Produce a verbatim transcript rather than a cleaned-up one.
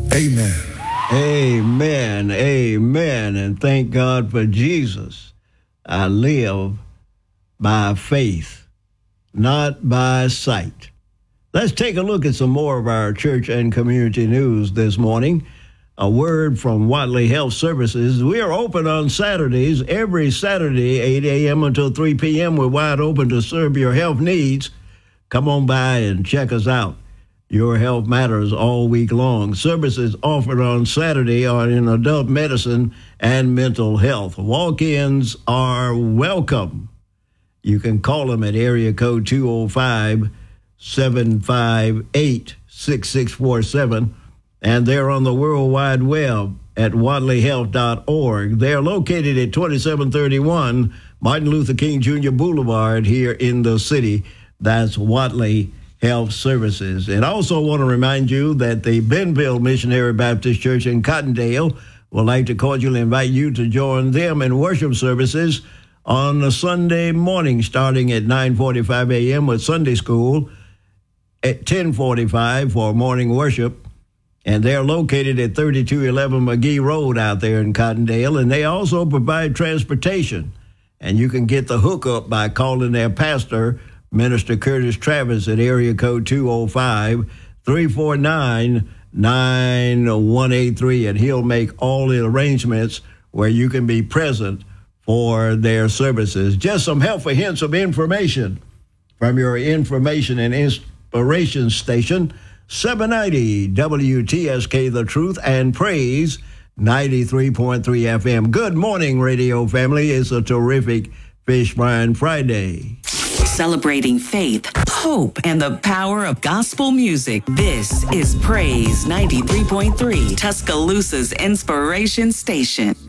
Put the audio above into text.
Amen. Amen. Amen. And thank God for Jesus. I live by faith, not by sight. Let's take a look at some more of our church and community news this morning. A word from Watley Health Services. We are open on Saturdays, every Saturday, eight a.m. until three p.m. We're wide open to serve your health needs. Come on by and check us out. Your health matters all week long. Services offered on Saturday are in adult medicine and mental health. Walk-ins are welcome. You can call them at area code two oh five, seven five eight, six six four seven. And they're on the World Wide Web at watley health dot org. They're located at twenty-seven thirty-one Martin Luther King Junior Boulevard here in the city. That's Watley Health Services. And I also want to remind you that the Benville Missionary Baptist Church in Cottondale would like to cordially invite you to join them in worship services on a Sunday morning starting at nine forty-five a.m. with Sunday school, at ten forty-five for morning worship. And they're located at thirty-two eleven McGee Road out there in Cottondale. And they also provide transportation. And you can get the hookup by calling their pastor, Minister Curtis Travis, at area code two oh five, three four nine, nine one eight three. And he'll make all the arrangements where you can be present for their services. Just some helpful hints of information from your information and inspiration station, seven ninety W T S K The Truth and Praise ninety-three point three F M. Good morning, radio family. It's a terrific Fish Frying Friday. Celebrating faith, hope, and the power of gospel music. This is Praise ninety-three point three, Tuscaloosa's inspiration station.